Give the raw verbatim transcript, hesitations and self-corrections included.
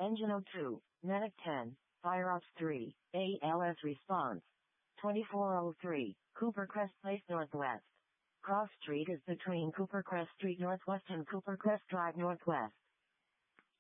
Engine O two, Medic ten, Fire Ops three, A L S response. twenty-four oh three, Cooper Crest Place Northwest. Cross Street is between Cooper Crest Street Northwest and Cooper Crest Drive Northwest.